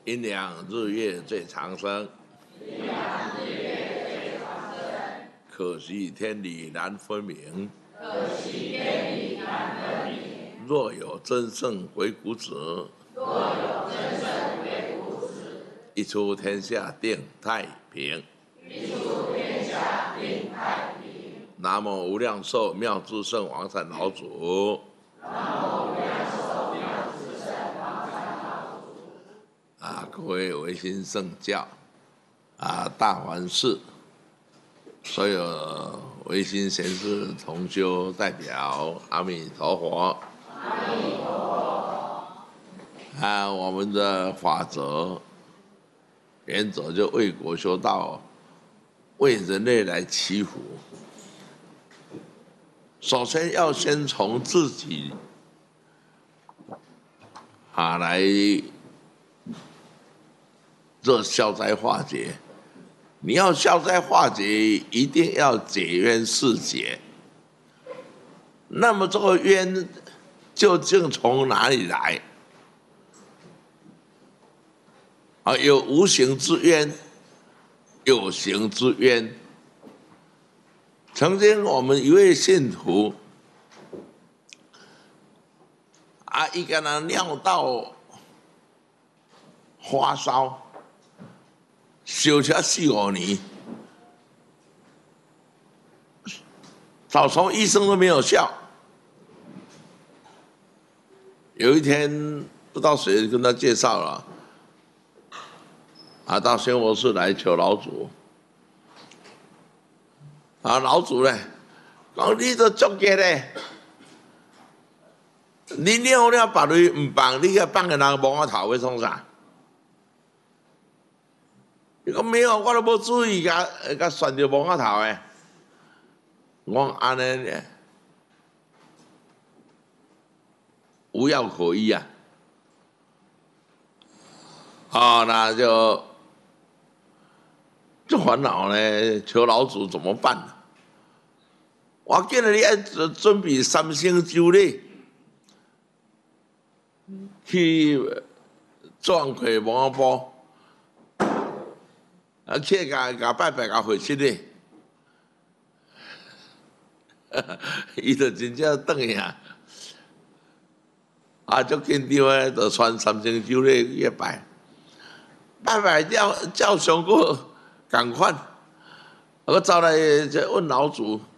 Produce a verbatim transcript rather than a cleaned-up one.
阴阳日月最长生， 阴阳日月最长生。 可惜天理难分明， 可惜天理难分明。 若有真圣鬼谷子， 若有真圣鬼谷子， 一出天下定太平。 一出天下定太平。 南无无量寿妙智圣王禅老祖。 南无无量寿妙智圣王禅老祖。 啊，各位维新圣教啊，大梵寺所有维新贤士同修代表，阿弥陀佛。 阿弥陀佛。 啊，我们的法则原则就为国修道，为人类来祈福。首先要先从自己啊来做消灾化解。你要消灾化解，一定要解冤释结。那么这个冤究竟从哪里来？啊，有无形之冤，有形之冤。曾经我们一位信徒啊，一个人尿道发烧，烧了四五年，找从医生都没有效。有一天不知道谁跟他介绍了，啊，到宣佛寺来求老祖。啊，老祖咧，讲你都足嘅咧，你尿了别人唔放，你个放个人摸我头要创啥？伊讲没有，我都无注意甲甲旋着摸我头诶。我安尼咧，无药可医啊。啊，那就就烦恼呢，求老祖怎么办？我见了你爱准备三星酒咧，去撞开王波，啊，去甲甲拜拜甲回去咧，伊就真正转去啊，啊，足紧张诶，就穿三星酒咧去拜，拜拜照照上过共款，我走来就问老祖。